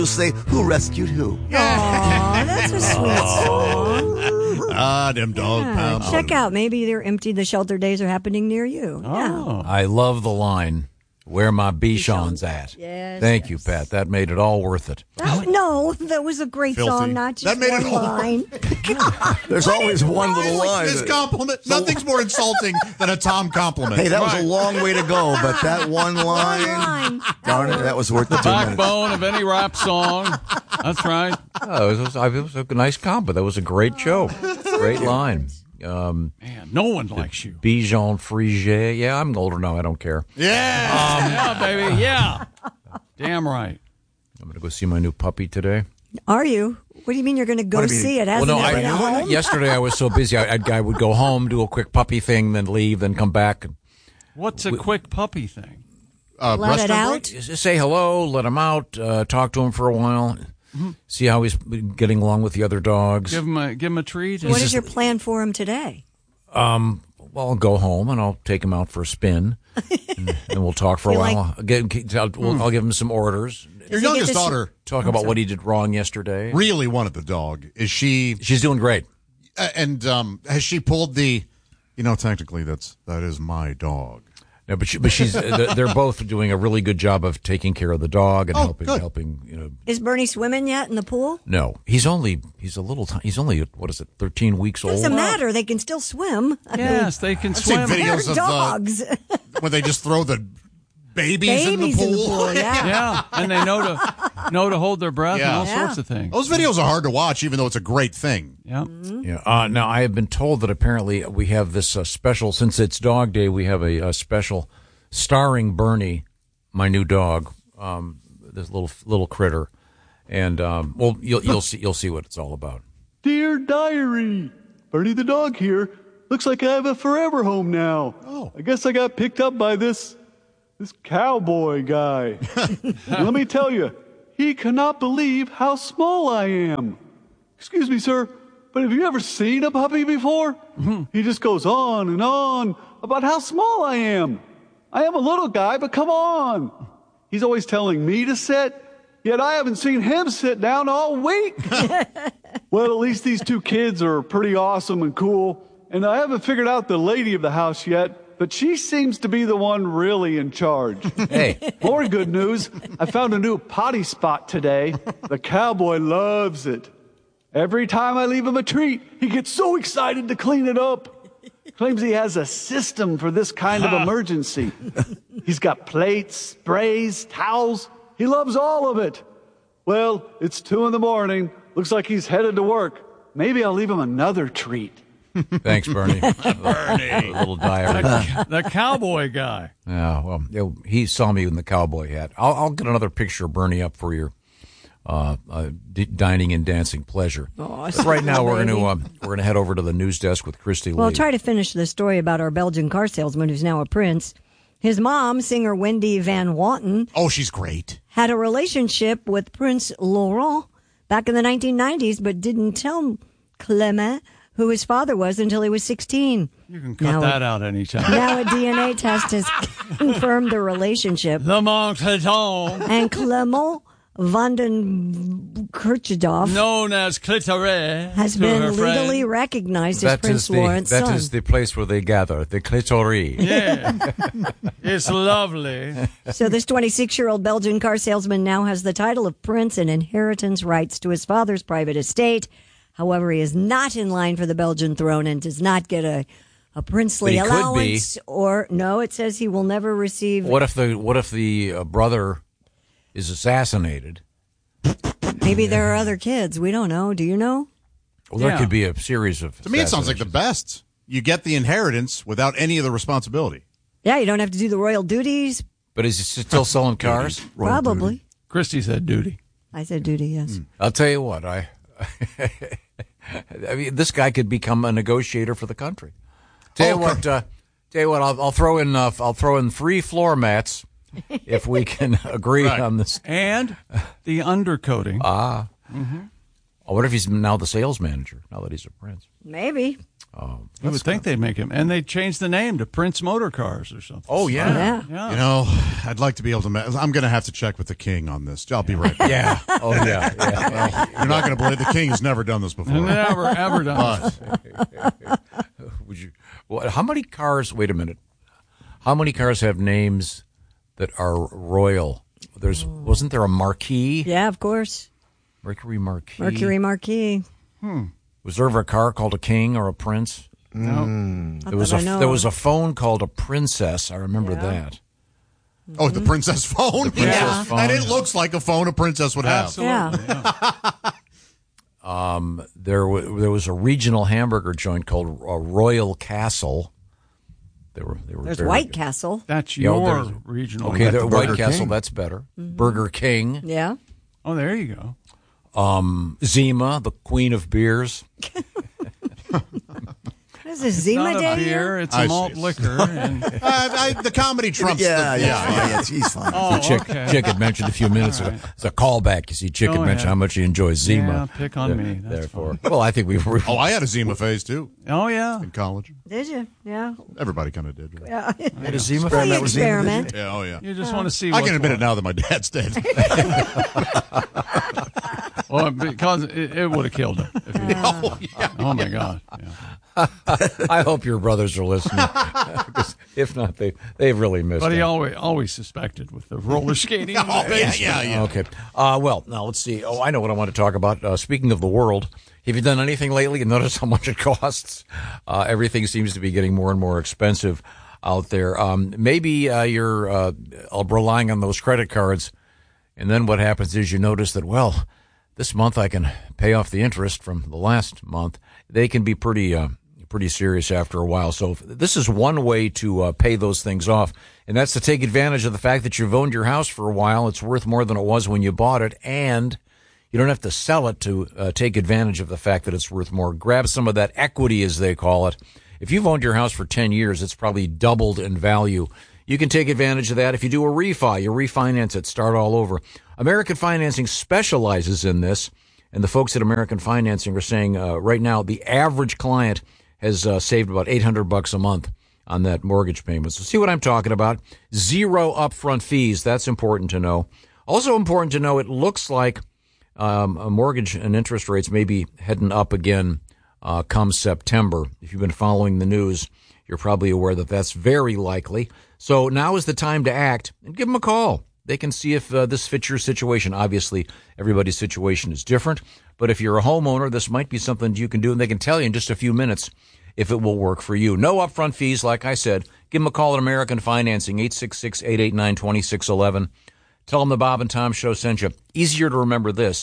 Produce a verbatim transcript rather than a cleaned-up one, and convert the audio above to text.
Say who rescued who. Aw, that's a sweet song. Ah, them dog Yeah, pounds. check out. Maybe they're empty. The shelter days are happening near you. Oh. I love the line, where my Bichon's at. Yes, Thank yes. you, Pat. That made it all worth it. That, no, that was a great Filthy. song, not just That made one it all- line. There's always one little line. This compliment. Nothing's more insulting than a Tom compliment. Hey, that was a long way to go, but that one line, line. darn it, that was worth the two minutes. Backbone of any rap song. That's right. Oh, it, was, it was a nice combo. That was a great show. Great line. Um, Man, no one likes you. Bichon Frigé. Yeah, I'm older now. I don't care. Yeah. Yeah, baby. Yeah. Damn right. I'm going to go see my new puppy today. Are you? What do you mean you're going to go What do you- see it? Well, Hasn't no, it I, been at home? yesterday I was so busy. I, I'd, I would go home, do a quick puppy thing, then leave, then come back. And What's a quick puppy thing? Uh, Let it restaurant out. break? just say hello, let him out, uh, talk to him for a while, see how he's getting along with the other dogs. Give him a give him a treat. What is your plan for him today? Um, well, I'll go home and I'll take him out for a spin, and, and we'll talk for a You while. like- I'll, get, I'll, we'll- I'll give him some orders. Your Does he get youngest to s- daughter Talk about what he did wrong yesterday. really wanted the dog. Is she? She's doing great. uh, And um, has she pulled the? You know, technically, that's that is my dog. No, but she, but she's uh, they're both doing a really good job of taking care of the dog and Oh, helping good. helping you know. Is Bernie swimming yet in the pool? No, he's only he's a little ti- he's only what is it thirteen weeks old. Doesn't matter. They can still swim. I mean, Yes, they can I've seen swim. videos they're of dogs. the when they just throw the babies, Babies in the pool. yeah. Yeah, and they know to know to hold their breath and Yeah. all Yeah. sorts of things. Those videos are hard to watch, even though it's a great thing. Yeah. Yeah. Uh, now I have been told that apparently we have this uh, special since it's Dog Day. We have a, a special starring Bernie, my new dog, um, this little little critter, and um, well, you'll you'll see you'll see what it's all about. Dear Diary, Bernie the dog here. Looks like I have a forever home now. Oh. I guess I got picked up by this this cowboy guy. Let me tell you, he cannot believe how small I am. Excuse me, sir, but have you ever seen a puppy before? He just goes on and on about how small I am. I am a little guy, but come on. He's always telling me to sit, yet I haven't seen him sit down all week. Well, at least these two kids are pretty awesome and cool, and I haven't figured out the lady of the house yet, but she seems to be the one really in charge. Hey, More good news, I found a new potty spot today. The cowboy loves it. Every time I leave him a treat, he gets so excited to clean it up. Claims he has a system for this kind of emergency. He's got plates, sprays, towels. He loves all of it. Well, it's two in the morning. Looks like he's headed to work. Maybe I'll leave him another treat. thanks, Bernie. Bernie, a little diary. The cowboy guy. Yeah, well, you know, he saw me in the cowboy hat. I'll, I'll get another picture of Bernie up for your uh, uh, d- dining and dancing pleasure. Oh, But right now, we're going baby. to um, we're going to head over to the news desk with Christy Well, Lee. try to finish the story about our Belgian car salesman who's now a prince. His mom, singer Wendy Van Wanten, Oh, she's great. had a relationship with Prince Laurent back in the nineteen nineties, but didn't tell Clement who his father was until he was sixteen. You can cut Now that it- out anytime. Now a D N A test has confirmed the relationship, The Montclaton, and Clement van den Kirchdorf known as Clitoris, has to been her friend. legally recognized as That Prince is the Lawrence's that son. is the place where they gather, the clitoris. Yeah, it's lovely. So this twenty-six-year-old Belgian car salesman now has the title of prince and inheritance rights to his father's private estate. However, he is not in line for the Belgian throne and does not get a, a princely But he could be. allowance. Or no, it says he will never receive. What if the what if the uh, brother is assassinated? Maybe there are other kids. We don't know. Do you know? Well, there Yeah. could be a series of. To me, it sounds like the best. You get the inheritance without any of the responsibility. Yeah, you don't have to do the royal duties. But is he still selling cars? Probably. Christy said duty. I said duty. Yes. I'll tell you what. I. I mean, this guy could become a negotiator for the country. Tell you Oh, what. Uh, tell you what. I'll, I'll throw in. Uh, I'll throw in three floor mats if we can agree Right. on this. And the undercoating. Ah. I wonder if he's now the sales manager, now that he's a prince. Maybe. Oh, I would think they'd make him. And they changed the name to Prince Motor Cars or something. oh yeah. Yeah. Yeah. You know, I'd like to be able to. Ma- I'm going to have to check with the king on this. I'll be right back. Yeah. Oh, yeah. yeah. You're not going to believe the king has never done this before. Never, ever done. But Would you? Well, how many cars? Wait a minute. How many cars have names that are royal? There's wasn't there a Marquis? Yeah, of course. Mercury Marquis. Mercury Marquis. Was there ever a car called a king or a prince? No. Not There was that a I know there of. was a phone called a princess. I remember that. oh, the princess phone. princess yeah, phone. and it looks like a phone a princess would have. Absolutely. Yeah. Yeah. There w- there was a regional hamburger joint called uh, Royal Castle. They were they were There's very White good. Castle. That's Yeah, well, your there's- regional. Okay, got the the White Burger Castle. King. That's better. Burger King. Yeah. Oh, there you go. Um, Zima, the queen of beers. What is this, Zima Not a Day? beer, here? it's I a malt see. liquor. And, Uh, I, the comedy trumps. Yeah, the, yeah, yeah, yeah. He's fine. oh, Chick, okay. Chick had mentioned a few minutes ago. It's a callback. You see, Chick Go had mentioned ahead. how much he enjoys Zima. Yeah, pick on me. That's Therefore, well, I think we were. Oh, I had a Zima phase too Oh, yeah. in college. Did you? Yeah. Everybody kind of did. Yeah, Yeah. had a Zima. Well, you That was Zima, did you? experiment. oh yeah. You just want to see I what's can admit what. it now that my dad's dead. Well, because it, it would have killed him. If he, oh, yeah. oh, my God. Yeah. I hope your brothers are listening. 'Cause if not, they they've really missed. But he out. always always suspected with the roller skating. in the Oh, yeah, basement. yeah, yeah. Okay. Uh, well, now let's see. Oh, I know what I want to talk about. Uh, speaking of the world, have you done anything lately? You notice how much it costs? Uh, everything seems to be getting more and more expensive out there. Um, maybe uh, you're uh, relying on those credit cards, and then what happens is you notice that, well, this month I can pay off the interest from the last month. They can be pretty uh, pretty serious after a while. So this is one way to uh, pay those things off, and that's to take advantage of the fact that you've owned your house for a while. It's worth more than it was when you bought it, and you don't have to sell it to uh, take advantage of the fact that it's worth more. Grab some of that equity, as they call it. If you've owned your house for ten years, it's probably doubled in value. You can take advantage of that. If you do a refi, you refinance it, start all over. American Financing specializes in this, and the folks at American Financing are saying uh, right now the average client has uh, saved about eight hundred bucks a month on that mortgage payment. So see what I'm talking about? Zero upfront fees. That's important to know. Also important to know, it looks like um, a mortgage and interest rates may be heading up again uh, come September. If you've been following the news, you're probably aware that that's very likely. So now is the time to act, and give them a call. They can see if uh, this fits your situation. Obviously, everybody's situation is different, but if you're a homeowner, this might be something you can do, and they can tell you in just a few minutes if it will work for you. No upfront fees, like I said. Give them a call at American Financing, eight six six, eight eight nine, two six one one. Tell them the Bob and Tom Show sent you. Easier to remember this.